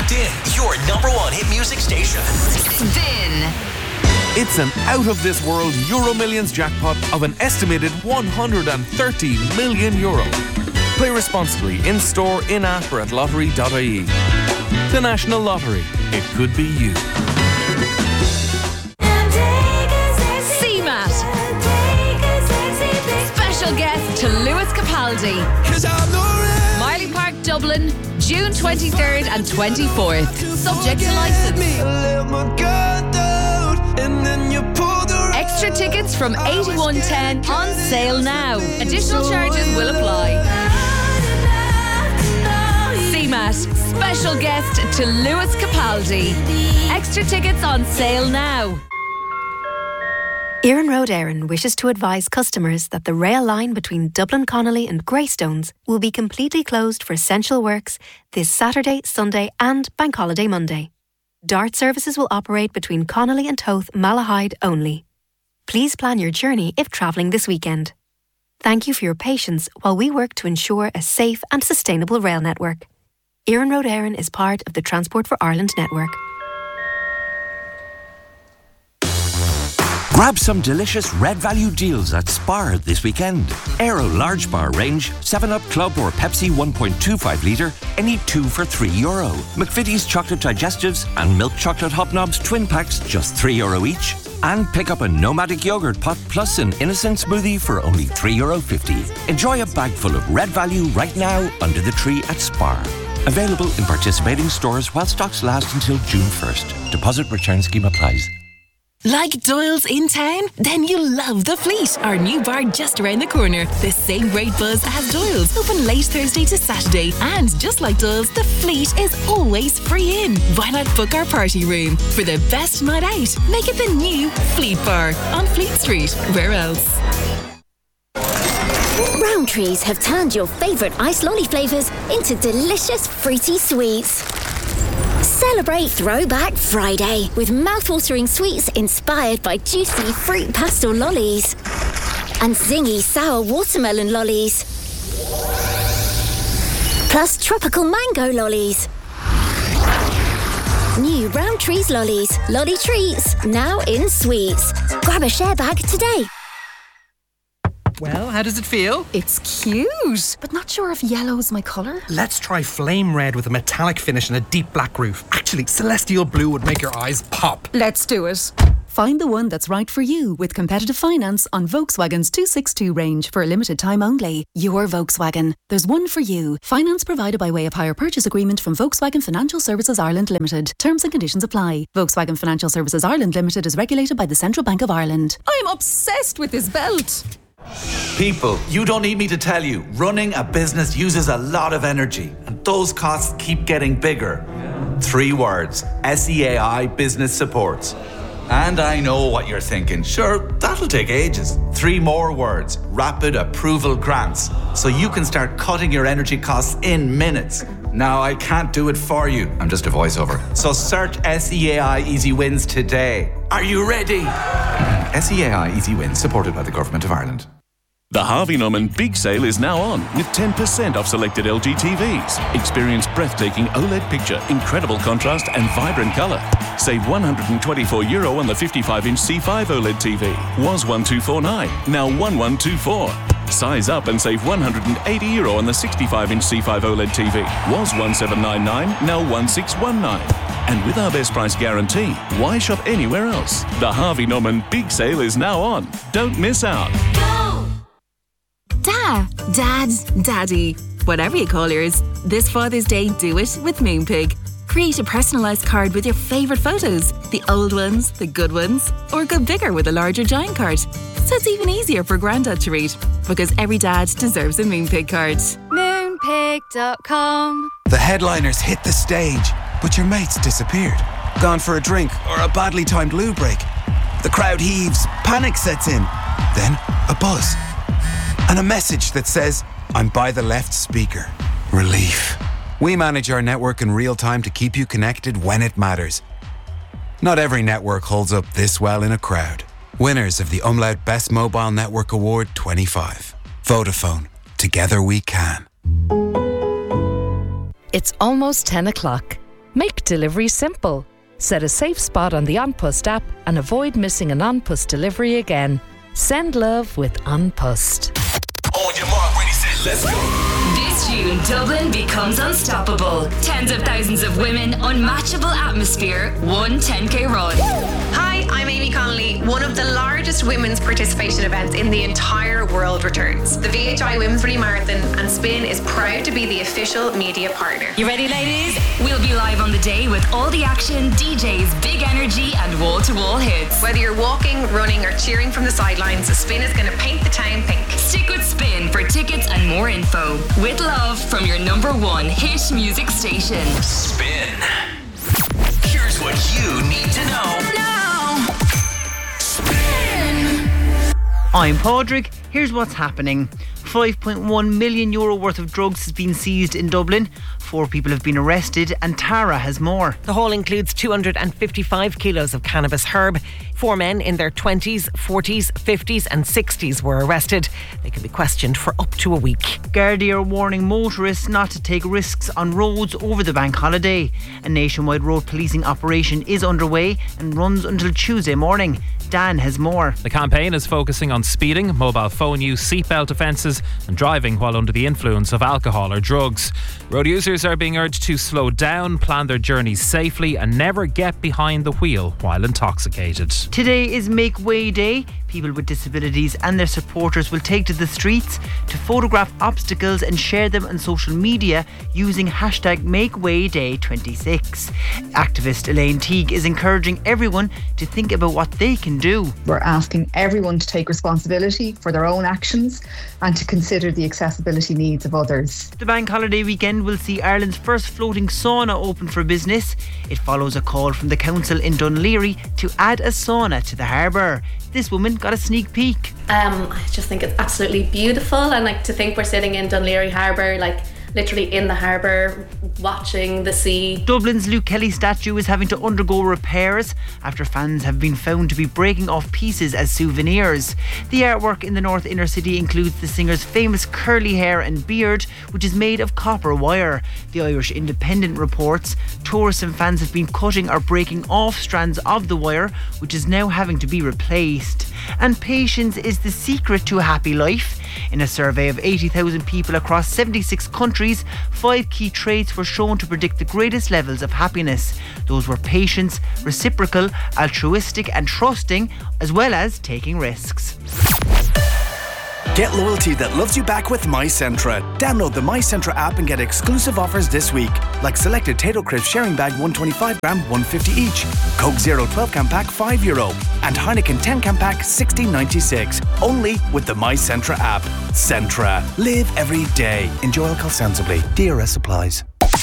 locked in. Your number one hit music station. Spin. It's an out-of-this-world Euro Millions jackpot of an estimated €130 million. Play responsibly in-store, in-app or at lottery.ie. The National Lottery. It could be you. CMAT. Special guest to Lewis Capaldi. Marley Park, Dublin, June 23rd and 24th. Subject to licence. Extra tickets from 8110 on sale now. Additional charges will apply. CMAT, special guest to Lewis Capaldi. Extra tickets on sale now. Éireann Road Éireann wishes to advise customers that the rail line between Dublin Connolly and Greystones will be completely closed for essential works this Saturday, Sunday and Bank Holiday Monday. DART services will operate between Connolly and Toth Malahide only. Please plan your journey if travelling this weekend. Thank you for your patience while we work to ensure a safe and sustainable rail network. Éireann Road Éireann is part of the Transport for Ireland network. Grab some delicious Red Value deals at Spar this weekend. Aero Large Bar range, 7-Up Club or Pepsi 1.25 litre, any 2 for €3. McVitie's chocolate digestives and milk chocolate hobnobs twin packs, just €3 each. And pick up a Nomadic yogurt pot plus an innocent smoothie for only €3.50. Enjoy a bag full of Red Value right now under the tree at Spar. Available in participating stores while stocks last until June 1st. Deposit return scheme applies. Like Doyle's in town? Then you'll love The Fleet, our new bar just around the corner. The same great buzz as Doyle's, open late Thursday to Saturday. And just like Doyle's, The Fleet is always free in. Why not book our party room? For the best night out, make it the new Fleet Bar on Fleet Street. Where else? Rowntree's have turned your favourite iced lolly flavours into delicious fruity sweets. Celebrate Throwback Friday with mouthwatering sweets inspired by juicy fruit pastel lollies and zingy sour watermelon lollies, plus tropical mango lollies. New Rowntree's lollies, lolly treats, now in sweets. Grab a share bag today. Well, how does it feel? It's cute, but not sure if yellow's my colour. Let's try flame red with a metallic finish and a deep black roof. Actually, celestial blue would make your eyes pop. Let's do it. Find the one that's right for you with competitive finance on Volkswagen's 262 range for a limited time only. Your Volkswagen. There's one for you. Finance provided by way of hire purchase agreement from Volkswagen Financial Services Ireland Limited. Terms and conditions apply. Volkswagen Financial Services Ireland Limited is regulated by the Central Bank of Ireland. I'm obsessed with this belt. People, you don't need me to tell you, running a business uses a lot of energy, and those costs keep getting bigger. 3 words, SEAI Business Supports. And I know what you're thinking, sure, that'll take ages. 3 more words, Rapid Approval Grants, so you can start cutting your energy costs in minutes. Now, I can't do it for you, I'm just a voiceover. So search SEAI Easy Wins today. Are you ready? SEAI Easy Wins, supported by the Government of Ireland. The Harvey Norman Big Sale is now on with 10% off selected LG TVs. Experience breathtaking OLED picture, incredible contrast and vibrant colour. Save €124 on the 55-inch C5 OLED TV. Was €1,249, now €1,124. Size up and save €180 on the 65-inch C5 OLED TV. Was €1,799, now €1,619. And with our best price guarantee, why shop anywhere else? The Harvey Norman Big Sale is now on. Don't miss out. Dad, Daddy, whatever you call yours, this Father's Day do it with Moonpig. Create a personalised card with your favourite photos, the old ones, the good ones, or go bigger with a larger giant card. So it's even easier for Grandad to read, because every dad deserves a Moonpig card. Moonpig.com. The headliners hit the stage, but your mates disappeared. Gone for a drink or a badly timed loo break. The crowd heaves, panic sets in. Then a buzz. And a message that says, I'm by the left speaker. Relief. We manage our network in real time to keep you connected when it matters. Not every network holds up this well in a crowd. Winners of the Umlaut Best Mobile Network Award 25. Vodafone. Together we can. It's almost 10 o'clock. Make delivery simple. Set a safe spot on the An Post app and avoid missing an An Post delivery again. Send love with An Post. On your mark, ready, set, let's go. This June, Dublin becomes unstoppable. Tens of thousands of women, unmatchable atmosphere, one 10k run. Hi, I'm Amy Connolly. One of the largest women's participation events in the entire world returns. The VHI Women's Relay Marathon, and Spin is proud to be the official media partner. You ready, ladies? We'll be live on the day with all the action, DJs, big energy, and wall-to-wall hits. Whether you're walking, running, or cheering from the sidelines, Spin is going to paint the town pink. Stick with Spin for tickets and more info. With love from your number one hit music station. Spin. Here's what you need to know. Now. Spin. I'm Padraig. Here's what's happening. €5.1 million worth of drugs has been seized in Dublin. 4 people have been arrested and Tara has more. The haul includes 255 kilos of cannabis herb. 4 men in their 20s, 40s, 50s and 60s were arrested. They can be questioned for up to a week. Gardaí are warning motorists not to take risks on roads over the bank holiday. A nationwide road policing operation is underway and runs until Tuesday morning. Dan has more. The campaign is focusing on speeding, mobile phone use, seatbelt offences and driving while under the influence of alcohol or drugs. Road users are being urged to slow down, plan their journeys safely and never get behind the wheel while intoxicated. Today is Make Way Day. People with disabilities and their supporters will take to the streets to photograph obstacles and share them on social media using hashtag MakeWayDay26. Activist Elaine Teague is encouraging everyone to think about what they can do. We're asking everyone to take responsibility for their own actions and to consider the accessibility needs of others. The bank holiday weekend will see Ireland's first floating sauna open for business. It follows a call from the council in Dunleary to add a sauna to the harbour. This woman got a sneak peek. I just think it's absolutely beautiful, and to think we're sitting in Dunleary Harbour, literally in the harbour, watching the sea. Dublin's Luke Kelly statue is having to undergo repairs after fans have been found to be breaking off pieces as souvenirs. The artwork in the North Inner City includes the singer's famous curly hair and beard, which is made of copper wire. The Irish Independent reports tourists and fans have been cutting or breaking off strands of the wire, which is now having to be replaced. And patience is the secret to a happy life. In a survey of 80,000 people across 76 countries, 5 key traits were shown to predict the greatest levels of happiness. Those were patience, reciprocal, altruistic and trusting, as well as taking risks. Get loyalty that loves you back with MyCentra. Download the MyCentra app and get exclusive offers this week, like selected Tato Crisp sharing bag 125 gram, 150 each, Coke Zero 12 can pack €5, and Heineken 10 can pack $16.96. Only with the MyCentra app. Centra. Live every day. Enjoy alcohol sensibly. DRS applies.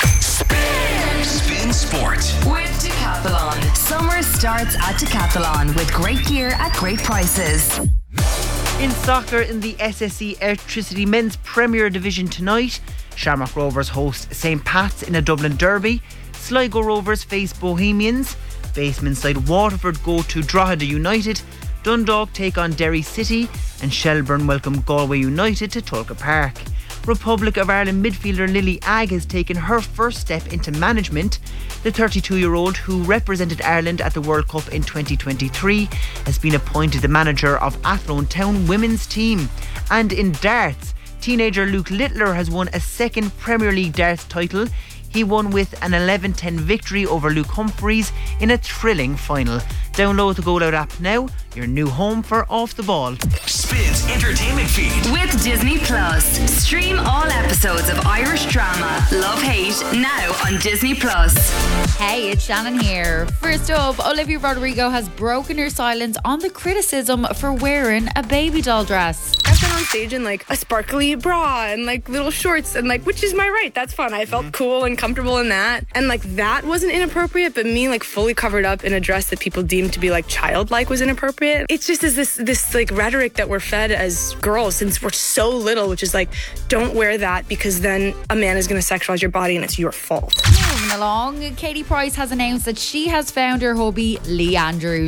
Spin Sport with Decathlon. Summer starts at Decathlon with great gear at great prices. In soccer, in the SSE Electricity Men's Premier Division tonight, Shamrock Rovers host St Pat's in a Dublin derby. Sligo Rovers face Bohemians. Basement side Waterford go to Drogheda United. Dundalk take on Derry City, and Shelburne welcome Galway United to Tulka Park. Republic of Ireland midfielder Lily Agg has taken her first step into management. The 32-year-old, who represented Ireland at the World Cup in 2023, has been appointed the manager of Athlone Town women's team. And in darts, teenager Luke Littler has won a second Premier League darts title. He won with an 11-10 victory over Luke Humphreys in a thrilling final. Download the Go Loud app now, your new home for Off the Ball. Spin's entertainment feed with Disney Plus. Stream all episodes of Irish drama Love Hate now on Disney Plus. Hey, it's Shannon here. First up, Olivia Rodrigo has broken her silence on the criticism for wearing a baby doll dress. I've been on stage in a sparkly bra and little shorts and which is my right. That's fun. I felt cool and comfortable in that. And that wasn't inappropriate, but me fully covered up in a dress that people deemed to be childlike was inappropriate. It's just this rhetoric that we're fed as girls since we're so little, which is don't wear that because then a man is going to sexualize your body and it's your fault. Moving along, Katie Price has announced that she has found her hubby, Lee Andrews.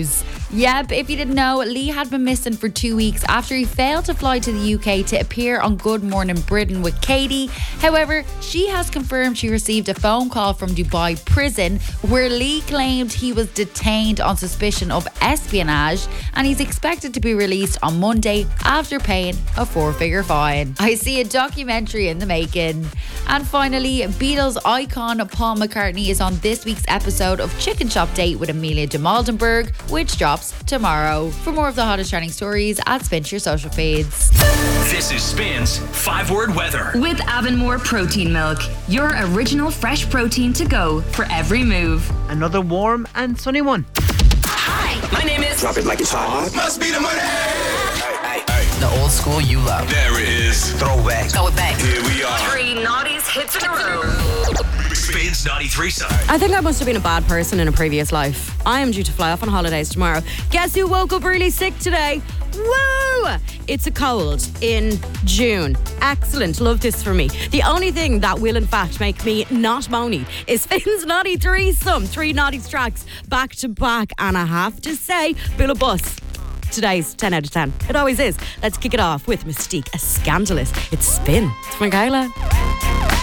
Yep, if you didn't know, Lee had been missing for 2 weeks after he failed to fly to the UK to appear on Good Morning Britain with Katie. However, she has confirmed she received a phone call from Dubai prison where Lee claimed he was detained on suspicion of espionage, and he's expected to be released on Monday after paying a 4-figure fine. I see a documentary in the making. And finally, Beatles icon Paul McCartney is on this week's episode of Chicken Shop Date with Amelia de Maldenberg, which drops tomorrow. For more of the hottest trending stories, Spin your social feeds. This is Spin's 5-word weather. With Avonmore Protein Milk, your original fresh protein to go for every move. Another warm and sunny one. Hi, my name is... Drop it like it's hot. Must be the money. The old school you love. There it is. Throwback. Throw it back. Here we are. 3 naughties hits in a row. Spins Naughty Threesome. I think I must have been a bad person in a previous life. I am due to fly off on holidays tomorrow. Guess who woke up really sick today? Woo! It's a cold in June. Excellent. Love this for me. The only thing that will in fact make me not moany is Finn's Naughty Threesome. 3 naughty tracks back to back, and I have to say, Bill of Bus. Today's 10 out of 10. It always is. Let's kick it off with Mystique, a Scandalous. It's Spin. It's Michaela.